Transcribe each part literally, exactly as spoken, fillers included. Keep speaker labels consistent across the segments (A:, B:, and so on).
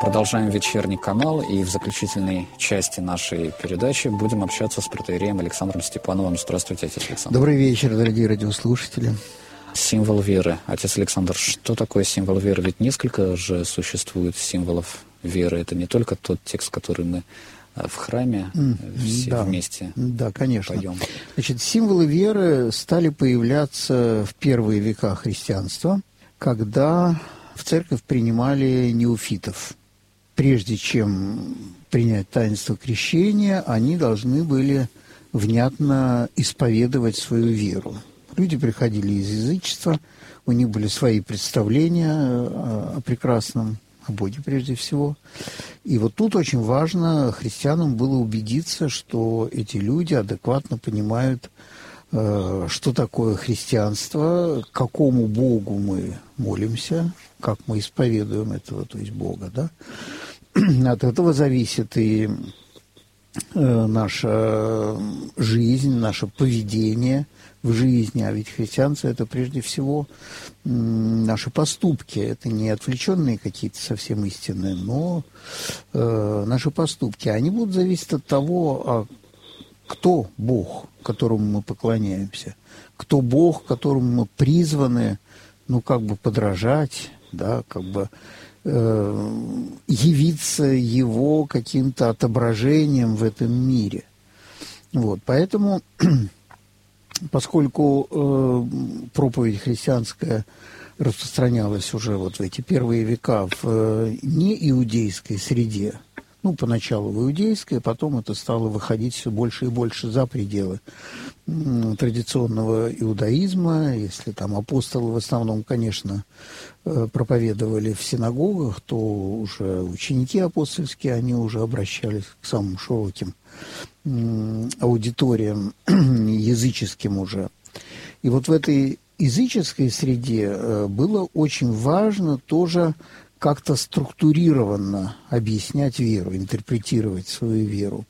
A: Продолжаем вечерний канал, и в заключительной части нашей передачи будем общаться с протоиереем Александром Степановым. Здравствуйте, отец Александр.
B: Добрый вечер, дорогие радиослушатели.
A: Символ веры. Отец Александр, что такое символ веры? Ведь несколько же существует символов веры. Это не только тот текст, который мы в храме все
B: да,
A: вместе
B: да, конечно.
A: поем.
B: Значит, символы веры стали появляться в первые века христианства, когда в церковь принимали неофитов. Прежде чем принять таинство крещения, они должны были внятно исповедовать свою веру. Люди приходили из язычества, у них были свои представления о прекрасном, о Боге прежде всего. И вот тут очень важно христианам было убедиться, что эти люди адекватно понимают, что такое христианство, к какому Богу мы молимся, как мы исповедуем этого, то есть Бога, да. От этого зависит и наша жизнь, наше поведение в жизни. А ведь христианство – это прежде всего наши поступки. Это не отвлеченные какие-то совсем истины, но э, наши поступки. Они будут зависеть от того, кто Бог, которому мы поклоняемся, кто Бог, которому мы призваны, ну, как бы подражать, да, как бы э, явиться Его каким-то отображением в этом мире. Вот, поэтому, поскольку э, проповедь христианская распространялась уже вот в эти первые века в э, неиудейской среде, ну, поначалу в иудейской, потом это стало выходить все больше и больше за пределы традиционного иудаизма. Если там апостолы в основном, конечно, проповедовали в синагогах, то уже ученики апостольские, они уже обращались к самым широким аудиториям, языческим уже. И вот в этой языческой среде было очень важно тоже как-то структурированно объяснять веру, интерпретировать свою веру.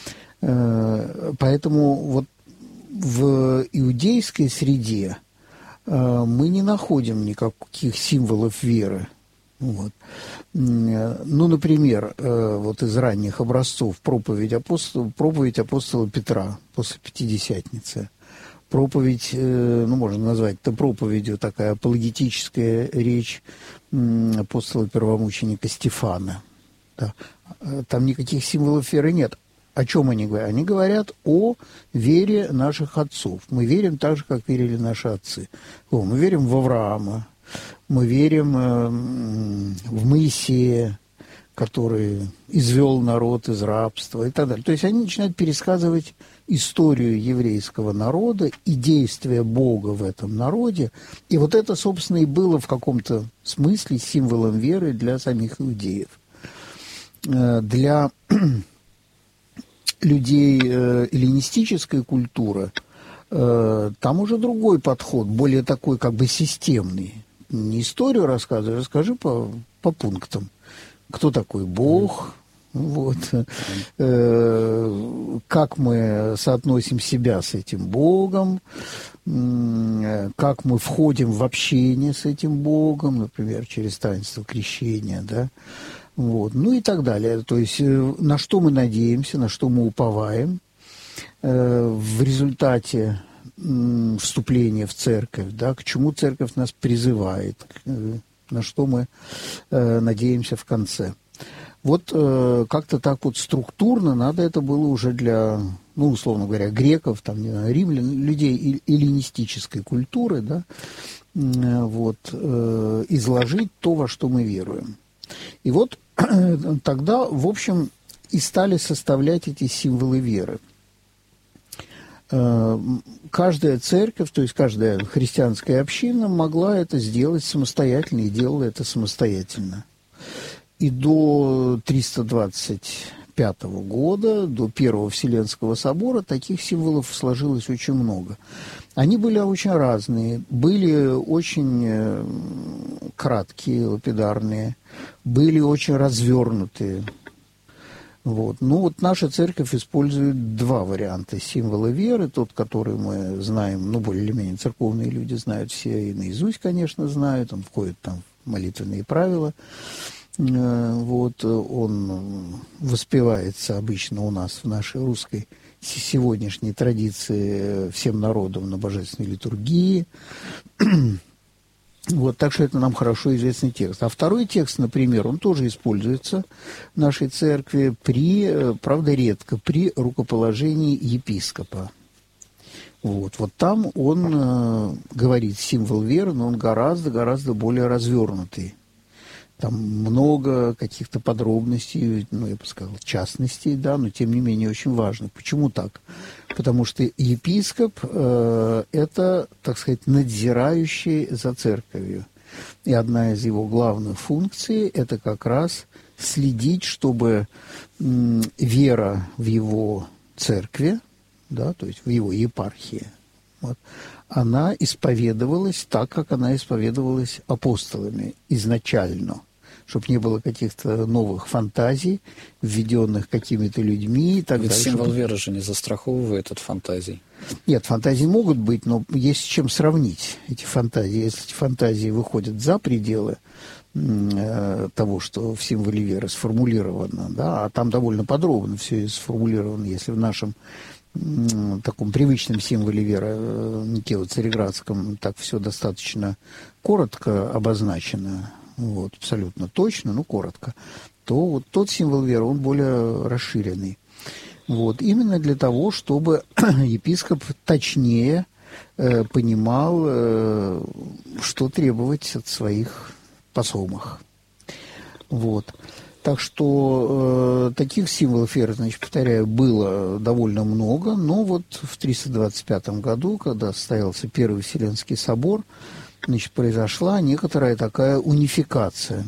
B: Поэтому вот в иудейской среде мы не находим никаких символов веры. Вот. Ну, например, вот из ранних образцов проповедь апостола, проповедь апостола Петра после Пятидесятницы. Проповедь, ну, можно назвать это проповедью, такая апологетическая речь апостола первомученика Стефана. Да. Там никаких символов веры нет. О чем они говорят? Они говорят о вере наших отцов. Мы верим так же, как верили наши отцы. О, мы верим в Авраама, мы верим в Моисея, который извел народ из рабства и так далее. То есть они начинают пересказывать историю еврейского народа и действия Бога в этом народе. И вот это, собственно, и было в каком-то смысле символом веры для самих иудеев. Для людей эллинистической культуры там уже другой подход, более такой как бы системный. Не историю рассказывай, расскажи по, по пунктам. Кто такой Бог? Вот. Как мы соотносим себя с этим Богом, как мы входим в общение с этим Богом, например, через таинство крещения, да, вот, ну и так далее. То есть на что мы надеемся, на что мы уповаем в результате вступления в церковь, да, к чему церковь нас призывает, на что мы надеемся в конце. Вот э, как-то так вот структурно надо это было уже для, ну, условно говоря, греков, там, не знаю, римлян, людей эллинистической культуры, да, э, вот, э, изложить то, во что мы веруем. И вот э, тогда, в общем, и стали составлять эти символы веры. Э, каждая церковь, то есть каждая христианская община могла это сделать самостоятельно и делала это самостоятельно. И до триста двадцать пятого года, до Первого Вселенского собора, таких символов сложилось очень много. Они были очень разные, были очень краткие, лапидарные, были очень развернутые. Вот. Ну вот наша церковь использует два варианта символа веры. Тот, который мы знаем, ну более или менее церковные люди знают все, и наизусть, конечно, знают, он входит там в молитвенные правила. Вот он воспевается обычно у нас в нашей русской сегодняшней традиции всем народом на божественной литургии. Вот, так что это нам хорошо известный текст. А второй текст, например, он тоже используется в нашей церкви при, правда, редко, при рукоположении епископа. Вот, вот там он э, говорит символ веры, но он гораздо-гораздо более развернутый. Там много каких-то подробностей, ну, я бы сказал, частностей, да, но тем не менее очень важно. Почему так? Потому что епископ э, – это, так сказать, надзирающий за церковью. И одна из его главных функций – это как раз следить, чтобы м, вера в его церкви, да, то есть в его епархии, вот, она исповедовалась так, как она исповедовалась апостолами изначально, чтобы не было каких-то новых фантазий, введенных какими-то людьми и так
A: Ведь
B: далее.
A: символ
B: чтобы...
A: веры же не застраховывает от фантазий.
B: Нет, фантазии могут быть, но есть с чем сравнить эти фантазии. Если эти фантазии выходят за пределы э, того, что в символе веры сформулировано, да, а там довольно подробно все сформулировано, если в нашем в таком привычном символе веры Никео-Цареградском так все достаточно коротко обозначено, вот, абсолютно точно, но коротко, то вот тот символ веры, он более расширенный. Вот, именно для того, чтобы епископ точнее э, понимал, э, что требовать от своих посомых. Вот. Так что э, таких символов веры, значит, повторяю, было довольно много, но вот в триста двадцать пятом году, когда состоялся Первый Вселенский собор, значит, произошла некоторая такая унификация.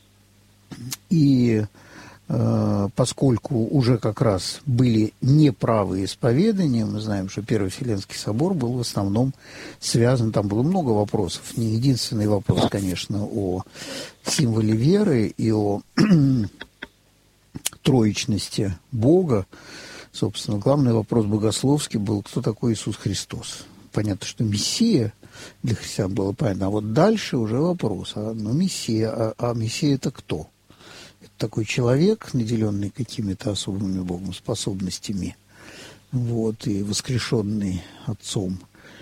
B: И э, поскольку уже как раз были неправые исповедания, мы знаем, что Первый Вселенский собор был в основном связан, там было много вопросов, не единственный вопрос, конечно, о символе веры и о троичности Бога. Собственно, главный вопрос богословский был, кто такой Иисус Христос. Понятно, что Мессия для христиан было понятно, а вот дальше уже вопрос, а, ну, Мессия, а, а Мессия это кто? Это такой человек, наделенный какими-то особыми Богом способностями, вот, и воскрешенный Отцом.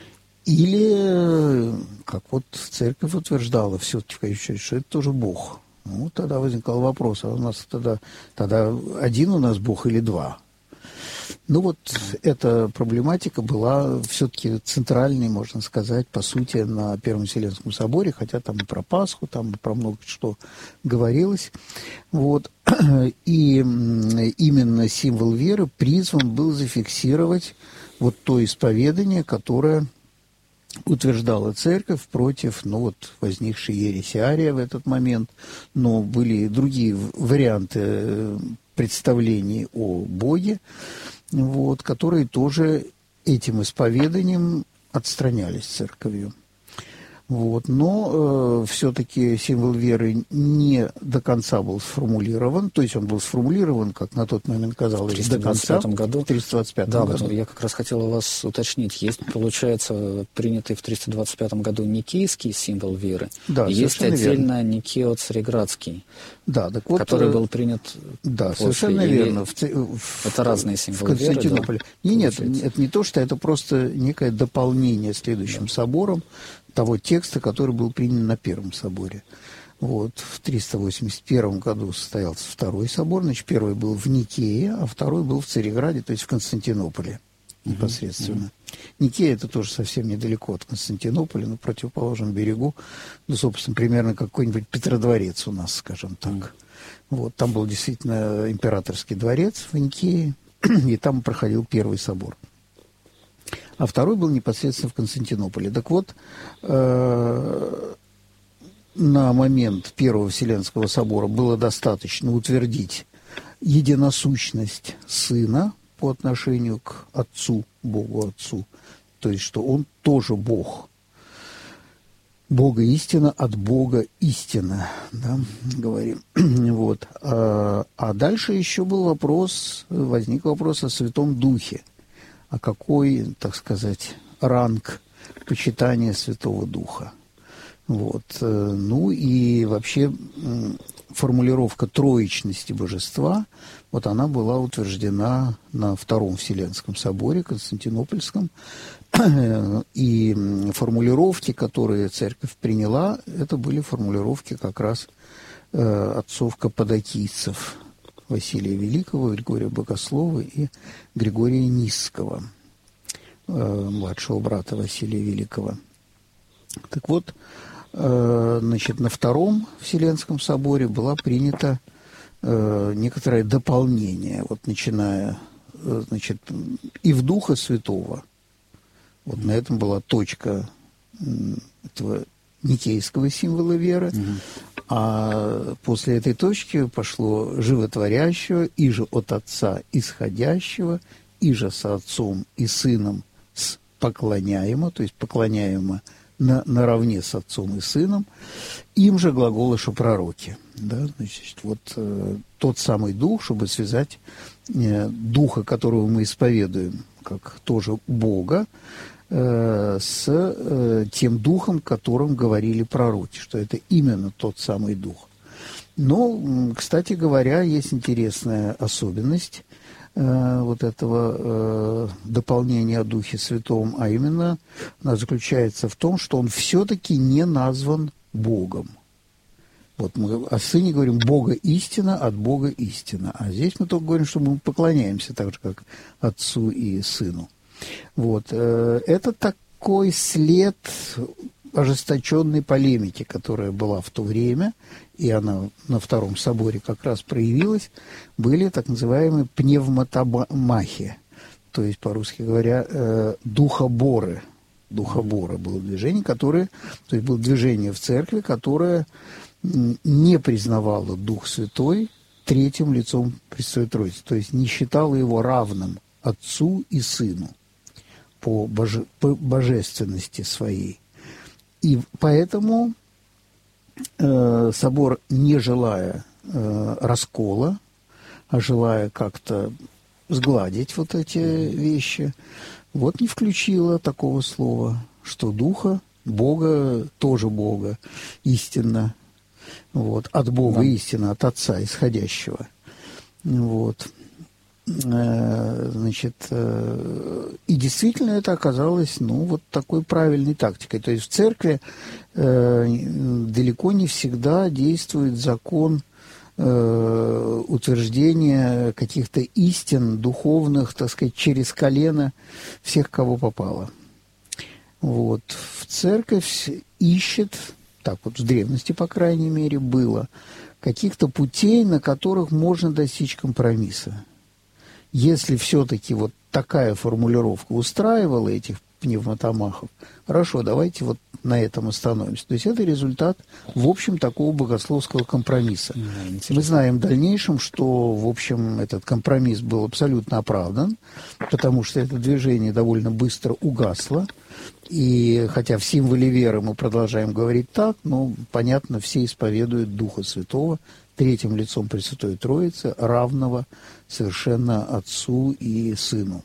B: Или, как вот церковь утверждала все-таки, что это тоже Бог. Ну, тогда возникал вопрос, а у нас тогда, тогда один у нас Бог или два? Ну, вот эта проблематика была все-таки центральной, можно сказать, по сути, на Первом Вселенском соборе, хотя там и про Пасху, там и про много что говорилось. Вот. И именно символ веры призван был зафиксировать вот то исповедание, которое утверждала церковь против, ну вот, возникшей ереси Ария в этот момент, но были и другие варианты представлений о Боге, вот, которые тоже этим исповеданием отстранялись церковью. Вот. Но э, все-таки символ веры не до конца был сформулирован, то есть он был сформулирован, как на тот момент казалось, до конца.
A: Году.
B: В триста двадцать пятом
A: да,
B: году.
A: Вот я как раз хотел у вас уточнить. Есть, получается, принятый в триста двадцать пятом году никейский символ веры,
B: да,
A: есть отдельно
B: верно.
A: Никео-Цареградский,
B: да, так вот,
A: который был принят
B: да,
A: после,
B: совершенно
A: или...
B: верно. В, в,
A: это разные символы
B: в Константинополе.
A: веры,
B: нет,
A: да,
B: нет, это не то, что это просто некое дополнение следующим да. собором того текста, который был принят на Первом соборе. Вот. В триста восемьдесят первом году состоялся Второй собор. Значит, первый был в Никее, а второй был в Цареграде, то есть в Константинополе непосредственно. Uh-huh. Никея – это тоже совсем недалеко от Константинополя, на противоположном берегу. Ну, собственно, примерно какой-нибудь Петродворец у нас, скажем так. Uh-huh. Вот. Там был действительно императорский дворец в Никее, и там проходил Первый собор. А второй был непосредственно в Константинополе. Так вот, э, на момент Первого Вселенского собора было достаточно утвердить единосущность Сына по отношению к Отцу, Богу Отцу. То есть, что Он тоже Бог. Бога истина от Бога истина, да, говорим. Вот. А, а дальше еще был вопрос, возник вопрос о Святом Духе. А какой, так сказать, ранг почитания Святого Духа. Вот. Ну и вообще формулировка троичности божества, вот она была утверждена на Втором Вселенском соборе Константинопольском. И формулировки, которые церковь приняла, это были формулировки как раз э, отцов-каппадокийцев Василия Великого, Григория Богослова и Григория Нисского, э, младшего брата Василия Великого. Так вот, э, значит, на Втором Вселенском соборе было принято э, некоторое дополнение, вот начиная, э, значит, и в Духа Святого. Вот на этом была точка этого никейского символа веры. Угу. А после этой точки пошло животворящего, и же от Отца исходящего, и же со Отцом и Сыном с поклоняемо, то есть поклоняемо на, наравне с Отцом и Сыном, им же глаголыша пророки. Да? Значит, вот э, тот самый Дух, чтобы связать э, Духа, которого мы исповедуем, как тоже Бога, с э, тем духом, которым говорили пророки, что это именно тот самый дух. Но, кстати говоря, есть интересная особенность э, вот этого э, дополнения о Духе Святом, а именно она заключается в том, что он все-таки не назван Богом. Вот мы о Сыне говорим «Бога истина, от Бога истина», а здесь мы только говорим, что мы поклоняемся так же, как Отцу и Сыну. Вот. Это такой след ожесточенной полемики, которая была в то время, и она на Втором соборе как раз проявилась, были так называемые пневмотомахи, то есть, по-русски говоря, духоборы. Духобора было движение, которое, то есть было движение в церкви, которое не признавало Дух Святой третьим лицом Пресвятой Троицы, то есть не считало его равным Отцу и Сыну по, боже, по божественности своей. И поэтому э, собор, не желая э, раскола, а желая как-то сгладить вот эти вещи, вот не включила такого слова, что Духа, Бога, тоже Бога, истинно, вот, от Бога да. истинно, от Отца исходящего. Вот. Значит, и действительно это оказалось, ну, вот такой правильной тактикой. То есть в церкви э, далеко не всегда действует закон э, утверждения каких-то истин духовных, так сказать, через колено всех, кого попало. Вот. В церковь ищет, так вот в древности, по крайней мере, было, каких-то путей, на которых можно достичь компромисса. Если все-таки вот такая формулировка устраивала этих пневмотомахов, хорошо, давайте вот на этом остановимся. То есть это результат, в общем, такого богословского компромисса. Мы знаем в дальнейшем, что, в общем, этот компромисс был абсолютно оправдан, потому что это движение довольно быстро угасло. И хотя в символе веры мы продолжаем говорить так, но, понятно, все исповедуют Духа Святого третьим лицом Пресвятой Троицы, равного совершенно Отцу и Сыну.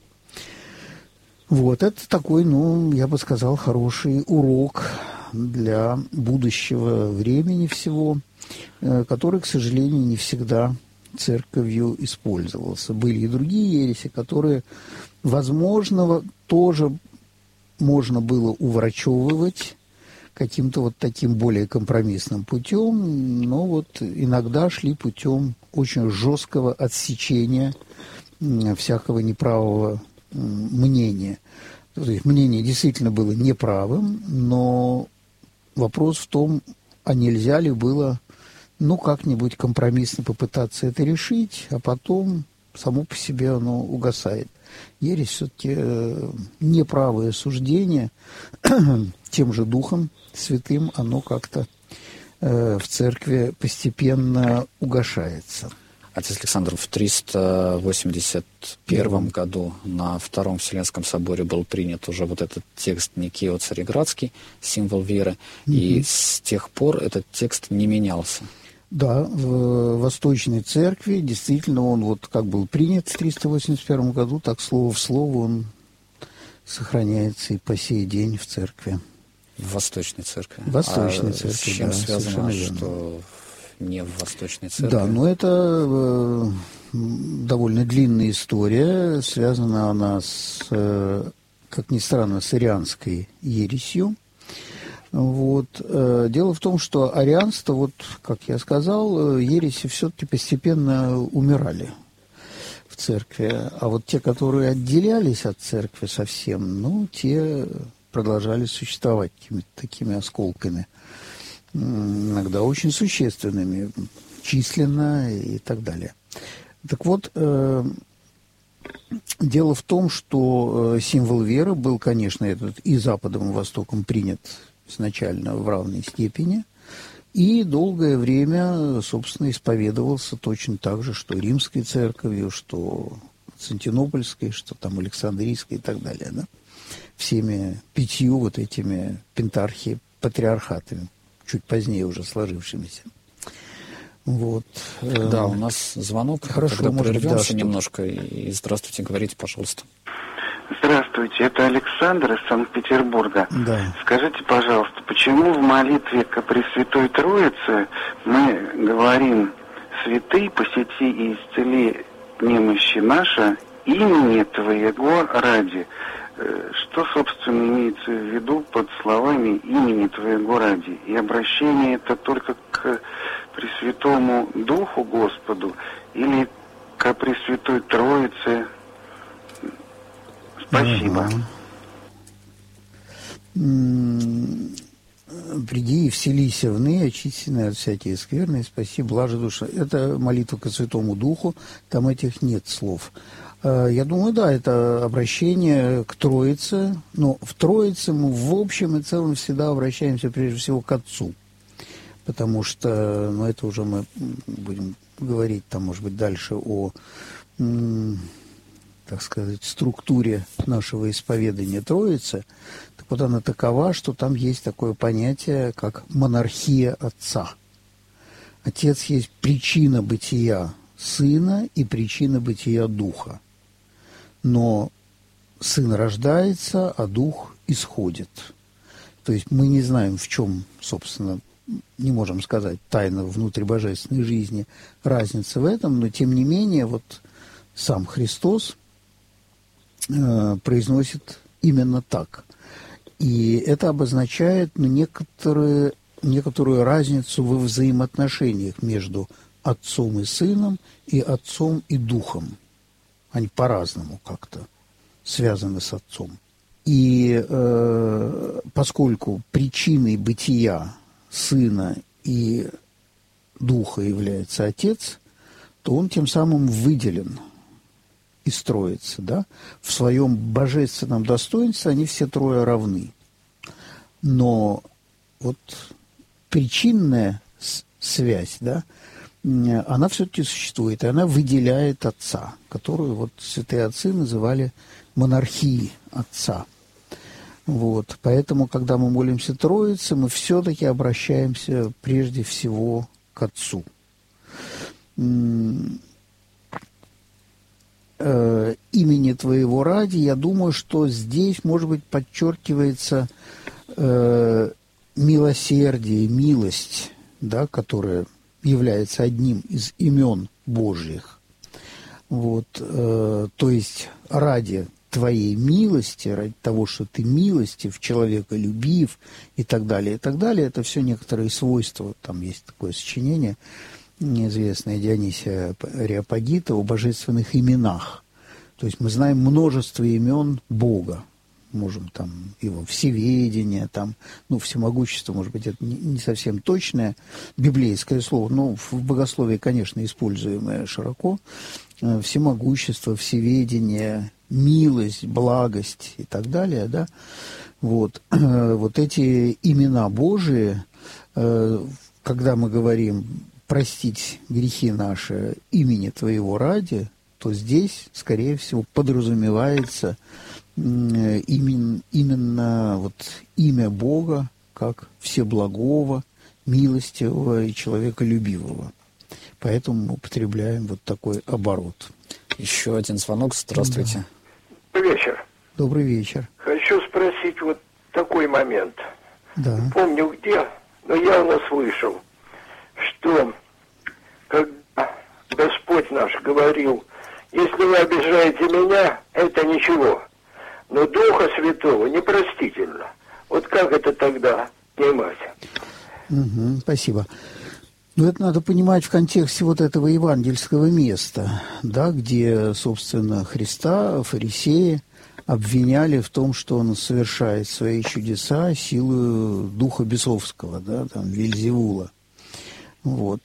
B: Вот, это такой, ну, я бы сказал, хороший урок для будущего времени всего, который, к сожалению, не всегда церковью использовался. Были и другие ереси, которые, возможно, тоже можно было уврачевывать каким-то вот таким более компромиссным путем, но вот иногда шли путем очень жесткого отсечения всякого неправого мнения. То есть мнение действительно было неправым, но вопрос в том, а нельзя ли было, ну, как-нибудь компромиссно попытаться это решить, а потом само по себе оно угасает. Ересь все-таки неправое суждение тем же Духом Святым, оно как-то э, в церкви постепенно угашается.
A: Отец Александр, в триста восемьдесят первом mm-hmm. году на Втором Вселенском соборе был принят уже вот этот текст Никео-Цареградский, символ веры, mm-hmm. и с тех пор этот текст не менялся.
B: Да, в Восточной Церкви действительно он вот как был принят в триста восемьдесят первом году, так слово в слово он сохраняется и по сей день в Церкви.
A: В Восточной Церкви.
B: В Восточной
A: а
B: Церкви,
A: с чем
B: да,
A: связано, что не в Восточной Церкви.
B: Да, но это э, довольно длинная история. Связана она с, э, как ни странно, с арианской ересью. Вот. Дело в том, что арианство, вот, как я сказал, ереси все-таки постепенно умирали в церкви. А вот те, которые отделялись от церкви совсем, ну, те продолжали существовать такими, такими осколками, иногда очень существенными, численно и так далее. Так вот, э, дело в том, что символ веры был, конечно, этот и Западом, и Востоком принят изначально в равной степени, и долгое время, собственно, исповедовался точно так же, что Римской церковью, что Константинопольской, что там Александрийской и так далее, да? Всеми пятью вот этими пентархи патриархатами, чуть позднее уже сложившимися. Вот.
A: Да, у нас звонок.
B: Хорошо,
A: тогда
B: может,
A: прервемся
B: да,
A: немножко. И здравствуйте, говорите, пожалуйста.
C: Здравствуйте, это Александр из Санкт-Петербурга.
B: Да.
C: Скажите, пожалуйста, почему в молитве ко Пресвятой Троице мы говорим: «Святый, посети и исцели немощи наши имени Твоего ради»? Что, собственно, имеется в виду под словами «имени Твоего ради»? И обращение это только к Пресвятому Духу Господу или к Пресвятой Троице? Спасибо.
B: М-м- Приди и вселися в ны, очистенные от всякие скверны, спаси, блажи душа. Это молитва к Святому Духу, там этих нет слов. Я думаю, да, это обращение к Троице, но в Троице мы в общем и целом всегда обращаемся прежде всего к Отцу, потому что, ну, это уже мы будем говорить, там, может быть, дальше о, м- так сказать, структуре нашего исповедания Троицы. Так вот, она такова, что там есть такое понятие, как монархия Отца. Отец есть причина бытия Сына и причина бытия Духа. Но Сын рождается, а Дух исходит. То есть мы не знаем, в чем, собственно, не можем сказать, тайна внутрибожественной жизни, разница в этом, но тем не менее вот сам Христос э, произносит именно так. И это обозначает, ну, некоторые, некоторую разницу во взаимоотношениях между Отцом и Сыном и Отцом и Духом. Они по-разному как-то связаны с Отцом. И э, поскольку причиной бытия Сына и Духа является Отец, то он тем самым выделен из Троицы, да? В своем божественном достоинстве они все трое равны. Но вот причинная связь, да, она все-таки существует, и она выделяет Отца, которую вот святые отцы называли монархией Отца. Вот. Поэтому, когда мы молимся Троице, мы все-таки обращаемся прежде всего к Отцу. Э, имени Твоего ради, я думаю, что здесь, может быть, подчеркивается э, милосердие, милость, да, которая является одним из имен Божьих. Вот, э, то есть ради Твоей милости, ради того, что Ты милостив, человеколюбив и так далее, и так далее, это все некоторые свойства. Там есть такое сочинение, неизвестное Дионисия Ареопагита, о божественных именах. То есть мы знаем множество имен Бога. Можем там его всеведение, там, ну, всемогущество, может быть, это не совсем точное библейское слово, но в богословии, конечно, используемое широко. Всемогущество, всеведение, милость, благость и так далее, да. Вот, вот эти имена Божии, когда мы говорим простить грехи наши имени Твоего ради, то здесь, скорее всего, подразумевается Именно, именно вот имя Бога как всеблагого, милостивого и человеколюбивого. Поэтому мы употребляем вот такой оборот.
A: Еще один звонок. Здравствуйте.
D: Да. Добрый вечер.
B: Добрый вечер.
D: Хочу спросить вот такой момент.
B: Да.
D: Помню где, но явно слышал, что наш говорил: если вы обижаете меня, это ничего, но Духа Святого непростительно. Вот как это тогда понимать?
B: Угу, спасибо. Ну, это надо понимать в контексте вот этого евангельского места, да, где, собственно, Христа фарисеи обвиняли в том, что он совершает свои чудеса силой духа бесовского, да, там, Вельзевула. Вот.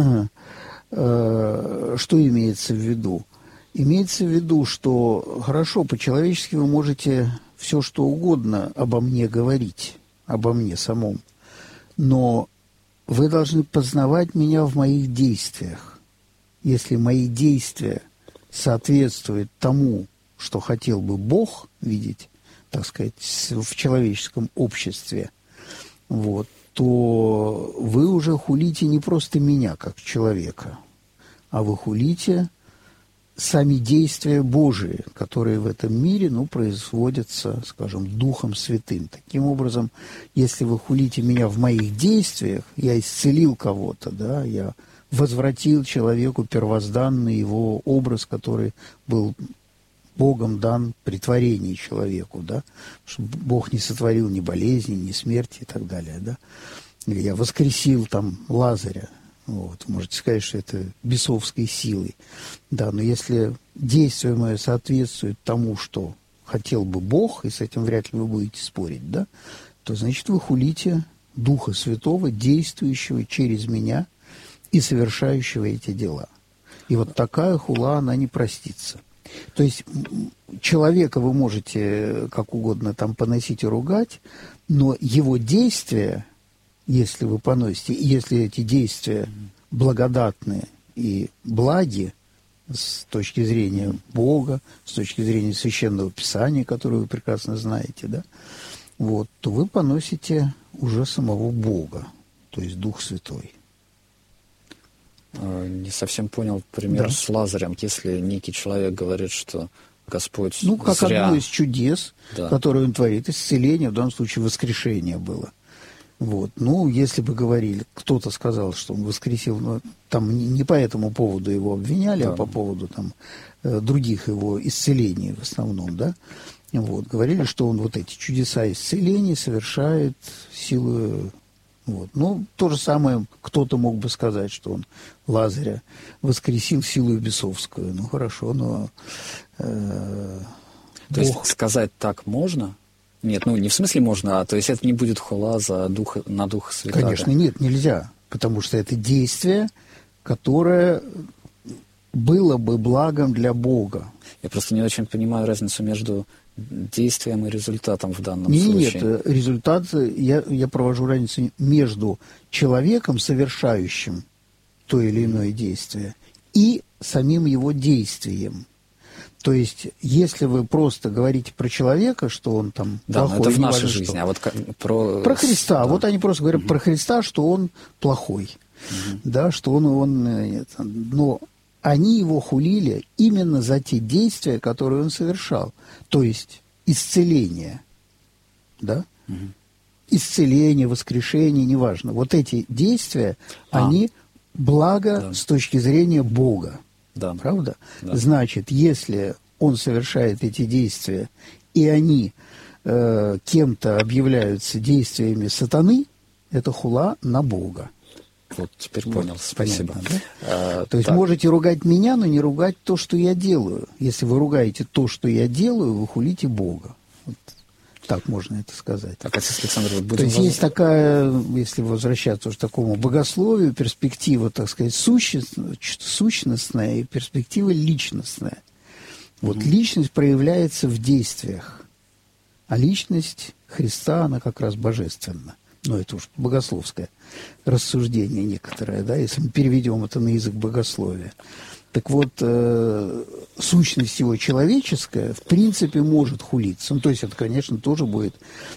B: Что имеется в виду? Имеется в виду, что хорошо, по-человечески вы можете все, что угодно обо мне говорить, обо мне самом, но вы должны познавать меня в моих действиях. Если мои действия соответствуют тому, что хотел бы Бог видеть, так сказать, в человеческом обществе, вот, то вы уже хулите не просто меня как человека, а вы хулите сами действия Божии, которые в этом мире, ну, производятся, скажем, Духом Святым. Таким образом, если вы хулите меня в моих действиях, я исцелил кого-то, да, я возвратил человеку первозданный его образ, который был Богом дан при творении человеку, да, что Бог не сотворил ни болезни, ни смерти и так далее, да. Или я воскресил там Лазаря. Вот, можете сказать, что это бесовской силой. Да, но если действие мое соответствует тому, что хотел бы Бог, и с этим вряд ли вы будете спорить, да, то, значит, вы хулите Духа Святого, действующего через меня и совершающего эти дела. И вот такая хула, она не простится. То есть человека вы можете как угодно там поносить и ругать, но его действия, если вы поносите, если эти действия благодатные и благи с точки зрения Бога, с точки зрения Священного Писания, которое вы прекрасно знаете, да, вот, то вы поносите уже самого Бога, то есть Дух Святой.
A: Не совсем понял пример да. с Лазарем. Если некий человек говорит, что Господь
B: Ну, как
A: зря...
B: одно из чудес, да. которые он творит, исцеление, в данном случае воскрешение было. Вот. Ну, если бы говорили, кто-то сказал, что он воскресил, но там не, не по этому поводу его обвиняли, да. а по поводу там других его исцелений в основном, да, вот, говорили, что он вот эти чудеса исцелений совершает силой. Вот. Ну, то же самое кто-то мог бы сказать, что он Лазаря воскресил силою бесовскую. Ну, хорошо, но... Э,
A: то
B: Бог...
A: есть сказать так можно? Нет, ну, не в смысле можно, а то есть это не будет хула за дух, на Духа Святаго?
B: Конечно, нет, нельзя, потому что это действие, которое было бы благом для Бога.
A: Я просто не очень понимаю разницу между действием и результатом в данном
B: нет,
A: случае.
B: Нет, результат, я, я провожу разницу между человеком, совершающим то или иное действие, и самим его действием. То есть, если вы просто говорите про человека, что он там
A: да,
B: плохой...
A: Да, это в нашей
B: важно,
A: жизни,
B: что...
A: а вот про...
B: Про Христа.
A: Да.
B: Вот они просто говорят угу. про Христа, что он плохой.
A: Угу. Да,
B: что он... он нет. Но они его хулили именно за те действия, которые он совершал. То есть, исцеление. Да? Угу. Исцеление, воскрешение, неважно. Вот эти действия, а. они благо да. с точки зрения Бога.
A: Да.
B: Правда?
A: Да.
B: Значит, если он совершает эти действия, и они э, кем-то объявляются действиями сатаны, это хула на Бога.
A: Вот, теперь вот, понял. Спасибо.
B: Понятно, да?
A: а,
B: то есть
A: так.
B: можете ругать меня, но не ругать то, что я делаю. Если вы ругаете то, что я делаю, вы хулите Бога. Вот. Так можно это сказать.
A: Так, отец Александр, вот будем
B: То есть
A: воз...
B: есть такая, если возвращаться уже к такому богословию, перспектива, так сказать, сущностная, сущностная и перспектива личностная. Вот mm-hmm. личность проявляется в действиях, а личность Христа, она как раз божественна. Ну, это уж богословское рассуждение некоторое, да, если мы переведем это на язык богословия. Так вот, э, сущность его человеческая, в принципе, может хулиться. Ну, то есть это, конечно, тоже будет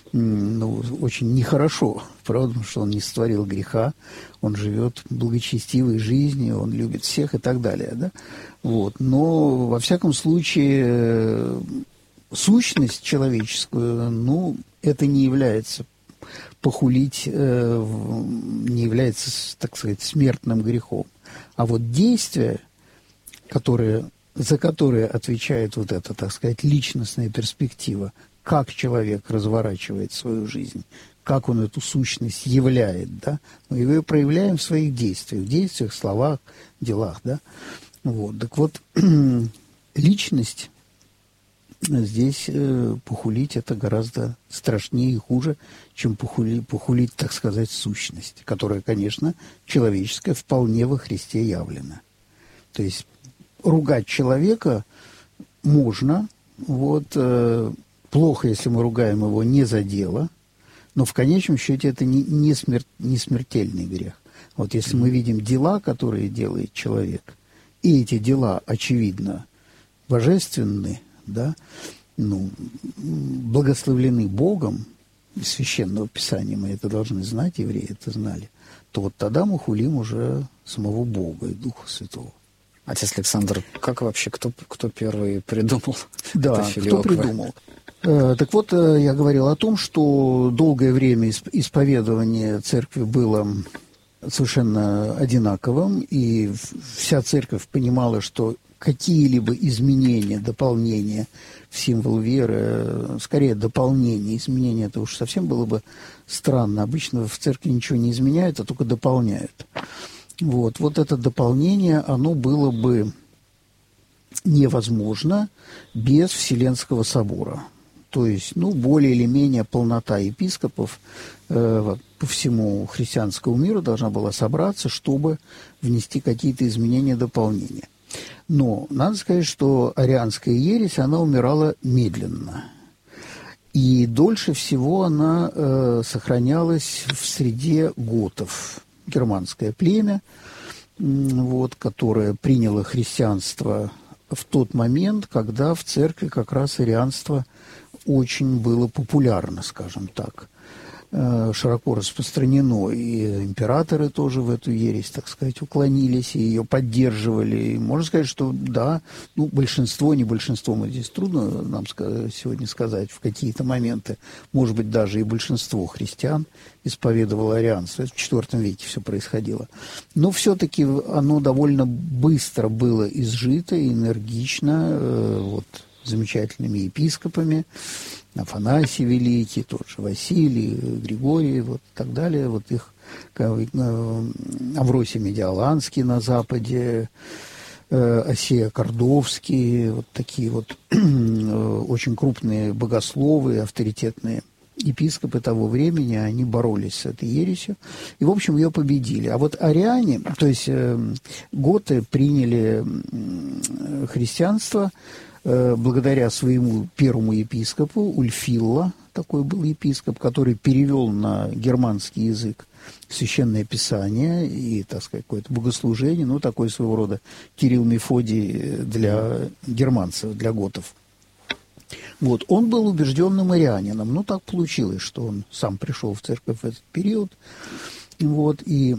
B: ну, очень нехорошо, правда, потому что он не сотворил греха, он живет благочестивой жизнью, он любит всех и так далее, да. Вот. Но, во всяком случае, сущность человеческую, ну, это не является похулить, э, не является, так сказать, смертным грехом. А вот действие... которые, за которые отвечает вот эта, так сказать, личностная перспектива, как человек разворачивает свою жизнь, как он эту сущность являет, да, мы ее проявляем в своих действиях, действиях, словах, делах, да. Вот. Так вот, личность здесь э, похулить это гораздо страшнее и хуже, чем похули, похулить, так сказать, сущность, которая, конечно, человеческая, вполне во Христе явлена. То есть ругать человека можно, вот, э, плохо, если мы ругаем его не за дело, но в конечном счете это не, не, смер, не смертельный грех. Вот если мы видим дела, которые делает человек, и эти дела, очевидно, божественны, да, ну, благословлены Богом, из Священного Писания, мы это должны знать, евреи это знали, то вот тогда мы хулим уже самого Бога и Духа Святого.
A: Отец Александр, как вообще, кто, кто первый придумал
B: да,
A: это филиокве?
B: Кто придумал? Э, так вот, э, я говорил о том, что долгое время исп- исповедование церкви было совершенно одинаковым, и вся церковь понимала, что какие-либо изменения, дополнения в символ веры, скорее дополнение, изменения, это уж совсем было бы странно. Обычно в церкви ничего не изменяют, а только дополняют. Вот, вот это дополнение, оно было бы невозможно без Вселенского собора. То есть, ну, более или менее полнота епископов э, по всему христианскому миру должна была собраться, чтобы внести какие-то изменения, дополнения. Но надо сказать, что арианская ересь, она умирала медленно. И дольше всего она э, сохранялась в среде готов. Германское племя, вот, которое приняло христианство в тот момент, когда в церкви как раз арианство очень было популярно, скажем так, широко распространено, и императоры тоже в эту ересь, так сказать, уклонились и ее поддерживали. И можно сказать, что да, ну, большинство, не большинство, мы здесь трудно нам сегодня сказать, в какие-то моменты, может быть, даже и большинство христиан исповедовало арианство. Это в четвёртом веке все происходило. Но все-таки оно довольно быстро было изжито, энергично, вот, замечательными епископами, Афанасий Великий, тот же Василий, Григорий, вот и так далее, вот их Авросий Медиаланский на Западе, Осия Кордовский, вот такие вот очень крупные богословы, авторитетные епископы того времени, они боролись с этой ересью и, в общем, ее победили. А вот ариане, то есть готы приняли христианство благодаря своему первому епископу, Ульфилла, такой был епископ, который перевел на германский язык Священное Писание и, так сказать, какое-то богослужение, ну, такой своего рода Кирилл Мефодий для германцев, для готов. Вот, он был убежденным арианином, но так получилось, что он сам пришел в церковь в этот период, вот, и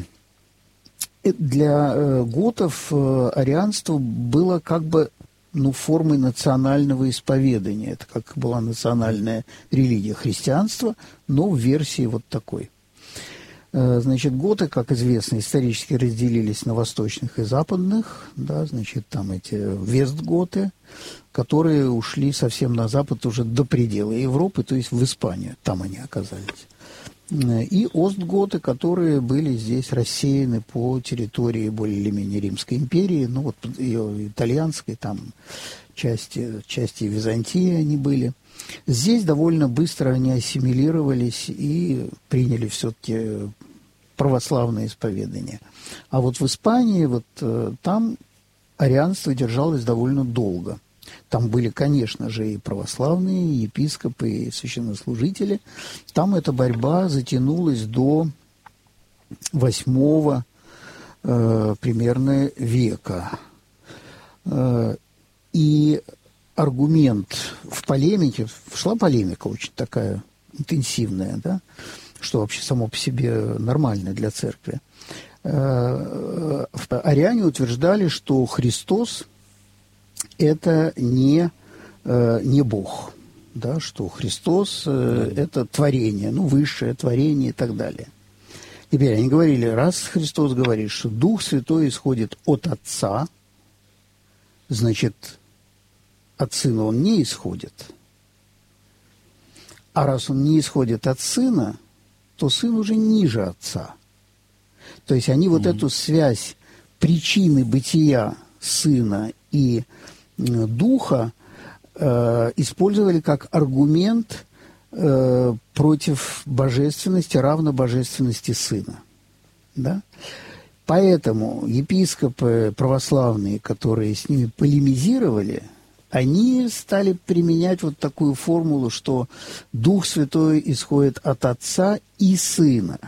B: для готов арианство было как бы, ну, формой национального исповедания. Это как была национальная религия христианства, но в версии вот такой. Значит, готы, как известно, исторически разделились на восточных и западных, да, значит, там эти вестготы, которые ушли совсем на запад уже до предела Европы, то есть в Испанию, там они оказались. И остготы, которые были здесь рассеяны по территории более или менее Римской империи, ну вот ее итальянской, там части, части Византии они были. Здесь довольно быстро они ассимилировались и приняли все-таки православное исповедание. А вот в Испании, вот там арианство держалось довольно долго. Там были, конечно же, и православные, и епископы, и священнослужители. Там эта борьба затянулась до восьмого э, примерно века. Э, и аргумент в полемике, шла полемика очень такая интенсивная, да, что вообще само по себе нормально для церкви. Э, ариане утверждали, что Христос это не, э, не Бог, да, что Христос э, это творение, ну, высшее творение и так далее. Теперь они говорили, раз Христос говорит, что Дух Святой исходит от Отца, значит, от Сына он не исходит. А раз он не исходит от Сына, то Сын уже ниже Отца. То есть они вот mm-hmm. эту связь причины бытия Сына и э, Духа э, использовали как аргумент э, против божественности, равнобожественности Сына. Да? Поэтому епископы православные, которые с ними полемизировали, они стали применять вот такую формулу, что Дух Святой исходит от Отца и Сына.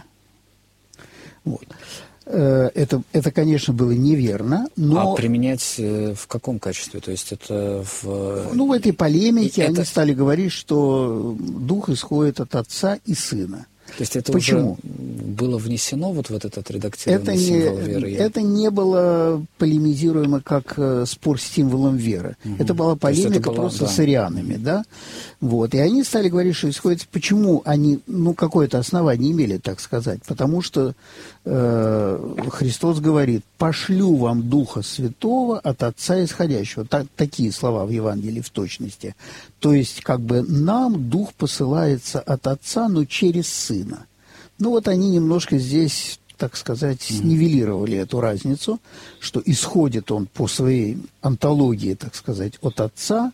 B: Вот. Это, это, конечно, было неверно, но...
A: А применять в каком качестве? То есть это в...
B: Ну, в этой полемике
A: это...
B: они стали говорить, что Дух исходит от Отца и Сына.
A: То есть это
B: Почему?
A: уже было внесено вот в этот отредактированный
B: это
A: символ
B: не,
A: веры?
B: Это не было полемизируемо как э, спор с символом веры. Угу. Это была полемика это была, просто да. с арианами, да? Вот. И они стали говорить, что исходит... Почему они, ну, какое-то основание имели, так сказать? Потому что э, Христос говорит, пошлю вам Духа Святого от Отца исходящего. Так, такие слова в Евангелии в точности. То есть, как бы нам Дух посылается от Отца, но через Сына. Ну вот они немножко здесь, так сказать, снивелировали эту разницу, что исходит он по своей онтологии, так сказать, от Отца,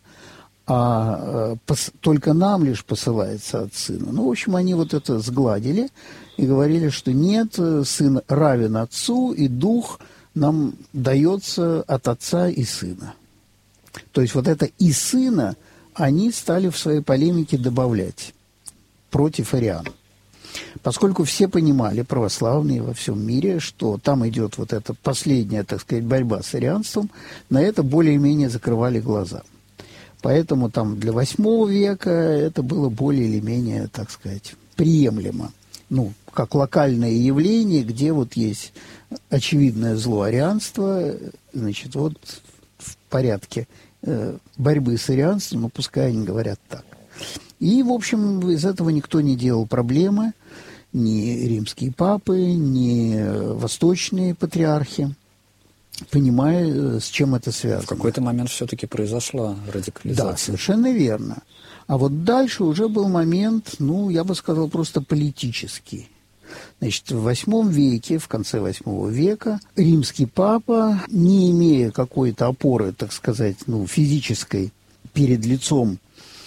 B: а э, пос, только нам лишь посылается от Сына. Ну, в общем, они вот это сгладили и говорили, что нет, Сын равен Отцу, и Дух нам дается от Отца и Сына. То есть вот это «и Сына» они стали в своей полемике добавлять против ариан. Поскольку все понимали, православные во всем мире, что там идет вот эта последняя, так сказать, борьба с арианством, на это более-менее закрывали глаза. Поэтому там для восьмого века это было более или менее, так сказать, приемлемо. Ну, как локальное явление, где вот есть очевидное зло арианства, значит, вот в порядке э, борьбы с арианством, ну, пускай они говорят так. И, в общем, из этого никто не делал проблемы, ни римские папы, ни восточные патриархи, понимая, с чем это связано.
A: В какой-то момент все-таки произошла радикализация.
B: Да, совершенно верно. А вот дальше уже был момент, ну, я бы сказал, просто политический. Значит, в восьмом веке, в конце восьмого века, римский папа, не имея какой-то опоры, так сказать, ну, физической перед лицом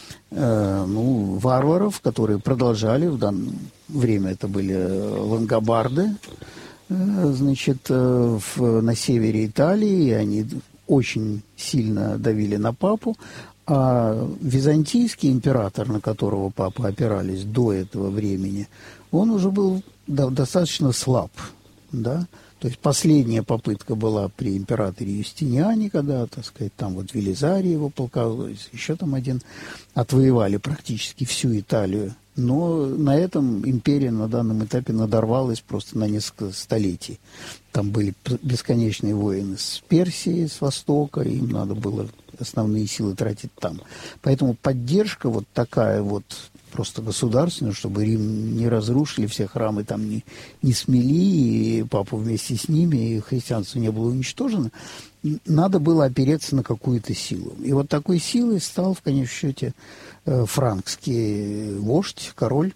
B: ну, варваров, которые продолжали, в данное время это были лангобарды, значит, в, на севере Италии, и они очень сильно давили на папу, а византийский император, на которого папы опирались до этого времени, он уже был до, достаточно слаб, да. То есть последняя попытка была при императоре Юстиниане, когда, так сказать, там вот Велизарий его полководец, еще там один, отвоевали практически всю Италию. Но на этом империя на данном этапе надорвалась просто на несколько столетий. Там были бесконечные войны с Персией, с Востока, им надо было основные силы тратить там. Поэтому поддержка вот такая вот просто государственную, чтобы Рим не разрушили, все храмы там не, не смели, и папу вместе с ними, и христианство не было уничтожено, надо было опереться на какую-то силу. И вот такой силой стал, в конечном счете, франкский вождь, король,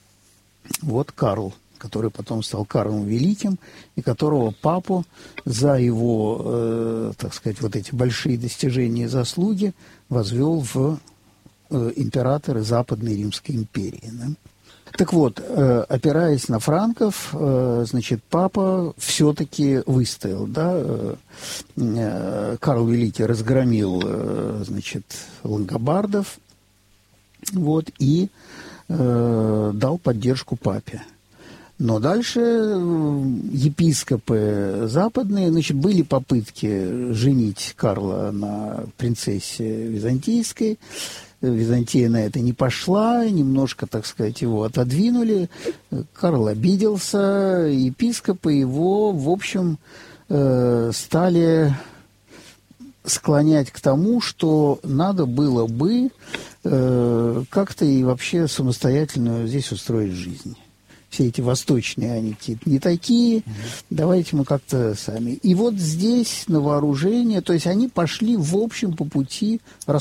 B: вот Карл, который потом стал Карлом Великим, и которого папу за его, э, так сказать, вот эти большие достижения и заслуги возвел в императоры Западной Римской империи. Да? Так вот, э, опираясь на франков, э, значит, папа все-таки выстоял. Да? Э, Карл Великий разгромил, э, значит, лангобардов, вот, и э, дал поддержку папе. Но дальше епископы западные, значит, были попытки женить Карла на принцессе византийской. Византия на это не пошла, немножко, так сказать, его отодвинули. Карл обиделся, епископы его, в общем, стали склонять к тому, что надо было бы как-то и вообще самостоятельную здесь устроить жизнь. все эти восточные, они какие-то не такие, mm-hmm. давайте мы как-то сами. И вот здесь на вооружение, то есть они пошли в общем по пути